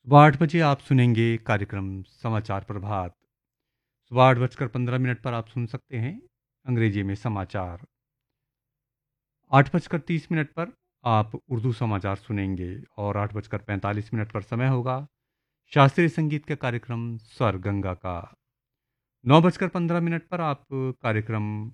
सुबह 8 बजे आप सुनेंगे कार्यक्रम समाचार प्रभात। सुबह 8:15 पर आप सुन सकते हैं अंग्रेजी में समाचार। 8:30 पर आप उर्दू समाचार सुनेंगे और 8:45 पर समय होगा शास्त्रीय संगीत का कार्यक्रम स्वर गंगा का। 9:15 पर आप कार्यक्रम